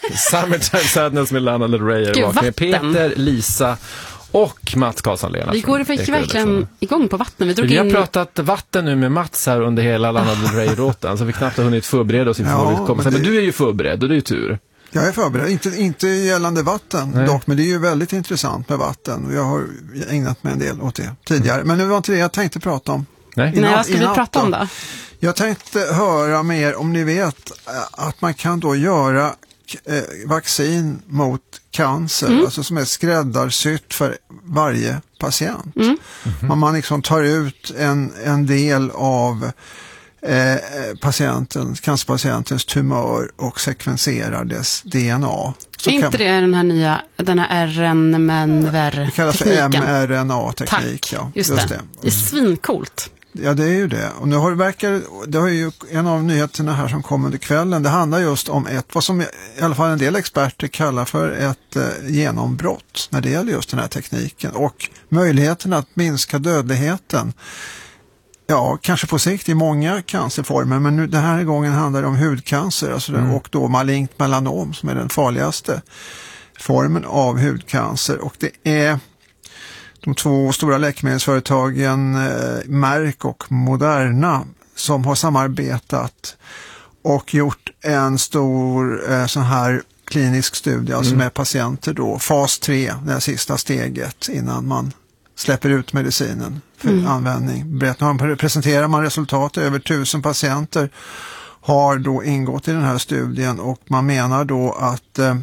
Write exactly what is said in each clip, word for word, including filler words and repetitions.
Summertime Sadness med Lana Del Rey. Gud, vatten. Peter, Lisa och Mats Karlsson-Lena. Vi går faktiskt verkligen igång på vatten. Vi, drog vi har in... pratat vatten nu med Mats här under hela Lana Del Rey-låten, så vi knappt har hunnit förbereda oss inför ja, vad vi kommer. Men, det... men du är ju förberedd och det är ju tur. Jag är förberedd, inte, inte gällande vatten Nej. dock, men det är ju väldigt intressant med vatten och jag har ägnat mig en del åt det tidigare. Mm. Men nu var inte det jag tänkte prata om. Nej, innan, Nej vad ska vi prata om då? Jag tänkte höra mer om ni vet att man kan då göra eh, vaccin mot cancer, mm. alltså som är skräddarsytt för varje patient. Mm. Mm-hmm. Man, man liksom tar ut en, en del av eh, patienten, cancerpatientens tumör och sekvenserar dess D N A. Så är inte kan... det den här nya, den här R N M N V R-tekniken? Det kallas för M R N A-teknik. Tack, ja, just, just det. det. Det är svincoolt. Ja, det är ju det. Och nu har det verkar, det har ju en av nyheterna här som kom under kvällen, det handlar just om ett, vad som i alla fall en del experter kallar för ett eh, genombrott när det gäller just den här tekniken och möjligheten att minska dödligheten. Ja, kanske på sikt i många cancerformer, men nu den här gången handlar det om hudcancer alltså mm. och då malignt melanom som är den farligaste formen av hudcancer. Och det är de två stora läkemedelsföretagen eh, Merck och Moderna som har samarbetat och gjort en stor eh, sån här klinisk studie, alltså mm. med patienter då, fas tre, det sista steget innan man släpper ut medicinen för mm. användning. Nu presenterar man resultat, över tusen patienter har då ingått i den här studien och man menar då att eh,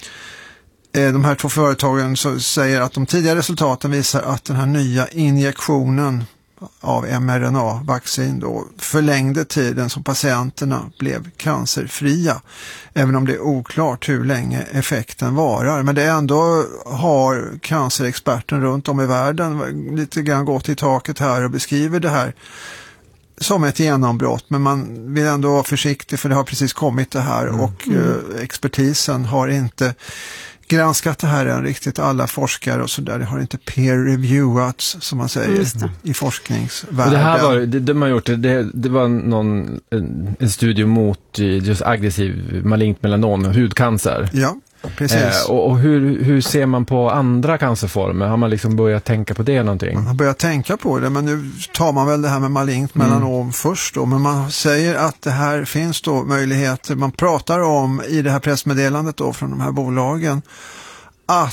de här två företagen så säger att de tidigare resultaten visar att den här nya injektionen av mRNA-vaccin då förlängde tiden som patienterna blev cancerfria. Även om det är oklart hur länge effekten varar. Men det ändå har cancerexperten runt om i världen lite grann gått i taket här och beskriver det här som ett genombrott. Men man vill ändå vara försiktig för det har precis kommit det här mm. och mm. eh, expertisen har inte granskat det här än riktigt, alla forskare och sådär, det har inte peer-reviewats som man säger i forskningsvärlden. Och det här var, det, det man gjort, det, det var någon, en, en studie mot just aggressiv malignt melanom, hudcancer. Ja, precis. Eh, och och hur, hur ser man på andra cancerformer? Har man liksom börjat tänka på det någonting? Man har börjat tänka på det, men nu tar man väl det här med malignt melanom mm. först då. Men man säger att det här finns då möjligheter, man pratar om i det här pressmeddelandet då från de här bolagen, att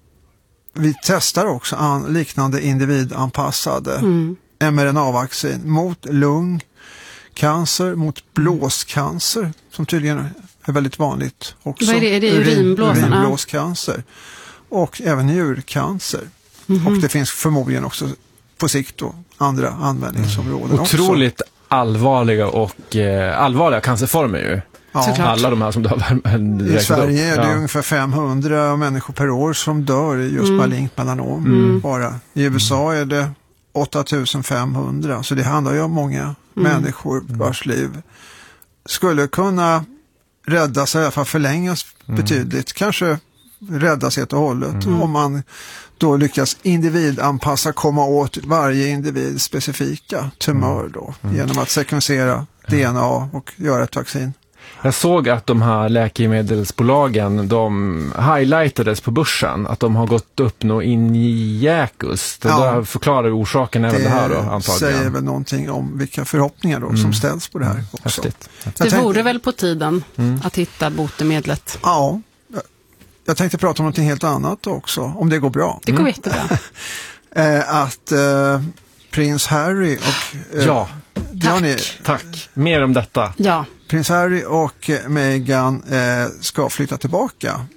vi testar också an, liknande individanpassade mm. mRNA-vaccin mot lungcancer, mot blåscancer, som tydligen är väldigt vanligt också. Vad är det? Är det urinblåsan? Urinblåscancer. Och även njurcancer. Mm-hmm. Och det finns förmodligen också på sikt då andra användningsområden mm. också. Otroligt allvarliga och eh, allvarliga cancerformer ju. Ja. Alla de här som dör. I Sverige är det ja. ungefär femhundra människor per år som dör i just mm. malignt melanom. Mm. Bara. I U S A är det åtta tusen femhundra. Så det handlar ju om många mm. människor vars liv skulle kunna räddas, i alla fall förlängas mm. betydligt. Kanske räddas helt och hållet. Mm. Om man då lyckas individanpassa, komma åt varje individs specifika tumör då. Mm. Genom att sekvensera D N A och göra ett vaccin. Jag såg att de här läkemedelsbolagen, de highlightades på börsen, att de har gått upp nå in i Jäkus. Det ja, förklarar orsaken även det, det här då, antagligen. Det säger väl någonting om vilka förhoppningar då mm. som ställs på det här också. Häftigt. Det tänkte, vore väl på tiden mm. att hitta botemedlet. Ja, jag, jag tänkte prata om något helt annat också, om det går bra. Det går mm. jättebra. att eh, prins Harry och... Eh, ja, tack. Ni, tack. Mer om detta. Ja. Prins Harry och Meghan eh, ska flytta tillbaka